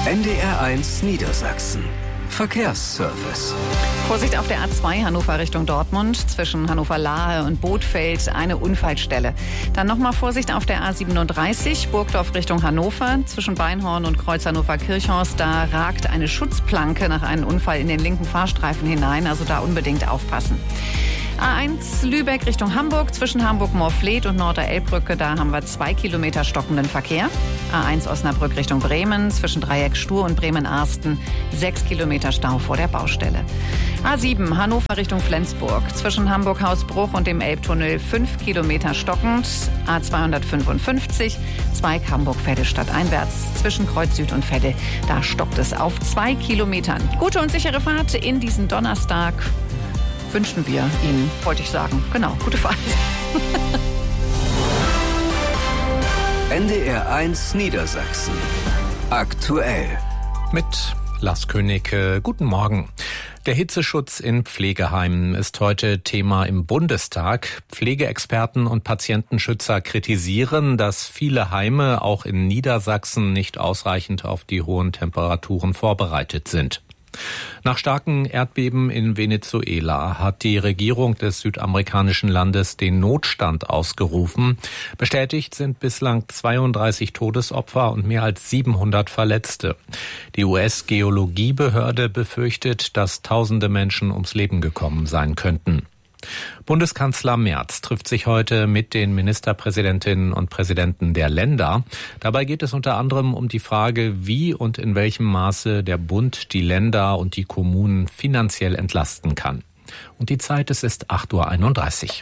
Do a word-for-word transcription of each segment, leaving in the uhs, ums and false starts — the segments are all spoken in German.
N D R eins Niedersachsen. Verkehrsservice. Vorsicht auf der A zwei Hannover Richtung Dortmund. Zwischen Hannover-Lahe und Bothfeld eine Unfallstelle. Dann nochmal Vorsicht auf der A siebenunddreißig Burgdorf Richtung Hannover. Zwischen Beinhorn und Kreuz Hannover-Kirchhorst. Da ragt eine Schutzplanke nach einem Unfall in den linken Fahrstreifen hinein. Also da unbedingt aufpassen. A eins Lübeck Richtung Hamburg, zwischen Hamburg-Moorfleet und Norder-Elbbrücke, da haben wir zwei Kilometer stockenden Verkehr. A eins Osnabrück Richtung Bremen, zwischen Dreieck Stur und Bremen-Arsten, sechs Kilometer Stau vor der Baustelle. A sieben Hannover Richtung Flensburg, zwischen Hamburg-Hausbruch und dem Elbtunnel, fünf Kilometer stockend. A zweihundertfünfundfünfzig, Zweig Hamburg-Veddestadt einwärts, zwischen Kreuz Süd und Veddel, da stockt es auf zwei Kilometern. Gute und sichere Fahrt in diesen Donnerstag. Wünschen wir Ihnen, wollte ich sagen. Genau, gute Fahrt. N D R eins Niedersachsen. Aktuell. Mit Lars König, guten Morgen. Der Hitzeschutz in Pflegeheimen ist heute Thema im Bundestag. Pflegeexperten und Patientenschützer kritisieren, dass viele Heime auch in Niedersachsen nicht ausreichend auf die hohen Temperaturen vorbereitet sind. Nach starken Erdbeben in Venezuela hat die Regierung des südamerikanischen Landes den Notstand ausgerufen. Bestätigt sind bislang zweiunddreißig Todesopfer und mehr als siebenhundert Verletzte. Die U S-Geologiebehörde befürchtet, dass tausende Menschen ums Leben gekommen sein könnten. Bundeskanzler Merz trifft sich heute mit den Ministerpräsidentinnen und Präsidenten der Länder. Dabei geht es unter anderem um die Frage, wie und in welchem Maße der Bund die Länder und die Kommunen finanziell entlasten kann. Und die Zeit, es ist acht Uhr einunddreißig.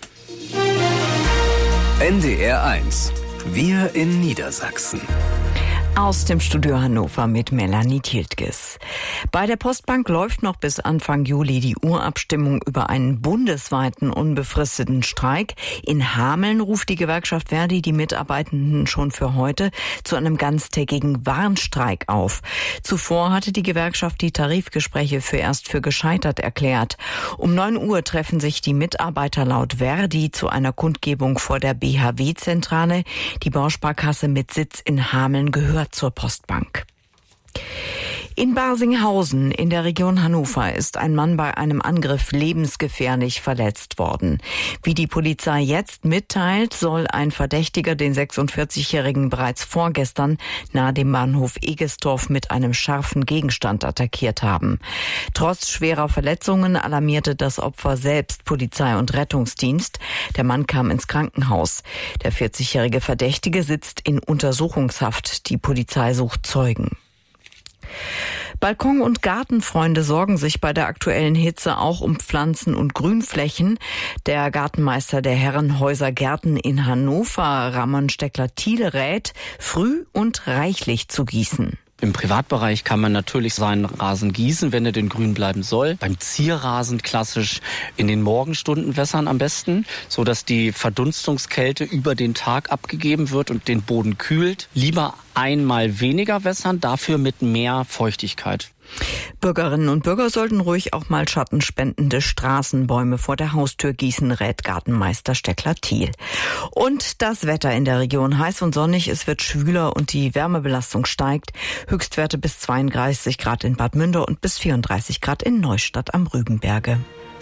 N D R eins. Wir in Niedersachsen. Aus dem Studio Hannover mit Melanie Tiltges. Bei der Postbank läuft noch bis Anfang Juli die Urabstimmung über einen bundesweiten unbefristeten Streik. In Hameln ruft die Gewerkschaft Verdi die Mitarbeitenden schon für heute zu einem ganztägigen Warnstreik auf. Zuvor hatte die Gewerkschaft die Tarifgespräche für erst für gescheitert erklärt. Um neun Uhr treffen sich die Mitarbeiter laut Verdi zu einer Kundgebung vor der B H W-Zentrale. Die Bausparkasse mit Sitz in Hameln gehört zur Postbank. In Barsinghausen in der Region Hannover ist ein Mann bei einem Angriff lebensgefährlich verletzt worden. Wie die Polizei jetzt mitteilt, soll ein Verdächtiger den sechsundvierzigjährigen bereits vorgestern nahe dem Bahnhof Egestorf mit einem scharfen Gegenstand attackiert haben. Trotz schwerer Verletzungen alarmierte das Opfer selbst Polizei und Rettungsdienst. Der Mann kam ins Krankenhaus. Der vierzigjährige Verdächtige sitzt in Untersuchungshaft. Die Polizei sucht Zeugen. Balkon- und Gartenfreunde sorgen sich bei der aktuellen Hitze auch um Pflanzen- und Grünflächen. Der Gartenmeister der Herrenhäuser Gärten in Hannover, Ramon Steckler-Thiele, rät, früh und reichlich zu gießen. Im Privatbereich kann man natürlich seinen Rasen gießen, wenn er denn grün bleiben soll. Beim Zierrasen klassisch in den Morgenstunden wässern am besten, so dass die Verdunstungskälte über den Tag abgegeben wird und den Boden kühlt. Lieber einmal weniger wässern, dafür mit mehr Feuchtigkeit. Bürgerinnen und Bürger sollten ruhig auch mal schattenspendende Straßenbäume vor der Haustür gießen, rät Gartenmeister Steckler-Thiel. Und das Wetter in der Region: heiß und sonnig, es wird schwüler und die Wärmebelastung steigt. Höchstwerte bis zweiunddreißig Grad in Bad Münder und bis vierunddreißig Grad in Neustadt am Rügenberge.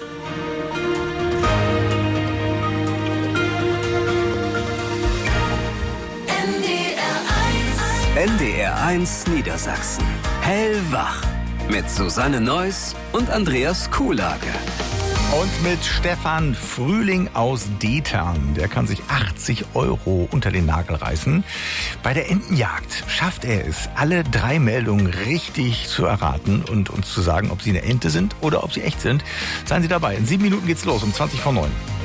N D R eins Niedersachsen. Hellwach. Mit Susanne Neuss und Andreas Kuhlage. Und mit Stefan Frühling aus Detern. Der kann sich achtzig Euro unter den Nagel reißen. Bei der Entenjagd schafft er es, alle drei Meldungen richtig zu erraten und uns zu sagen, ob sie eine Ente sind oder ob sie echt sind. Seien Sie dabei. In sieben Minuten geht's los, um zwanzig vor neun.